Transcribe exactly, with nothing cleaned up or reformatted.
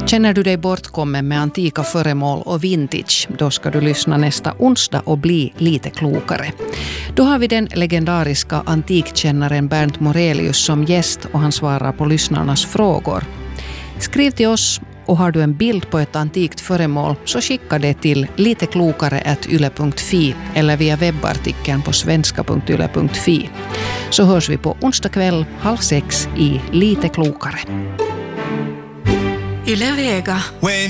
Känner du dig bortkommen med antika föremål och vintage, då ska du lyssna nästa onsdag och bli lite klokare. Då har vi den legendariska antikkännaren Bernt Morelius som gäst och han svarar på lyssnarnas frågor. Skriv till oss och har du en bild på ett antikt föremål så skicka det till liteklokare at yle punkt fi eller via webbartikeln på svenska punkt yle punkt fi. Så hörs vi på onsdag kväll halv sex i Lite klokare. Yle Vega.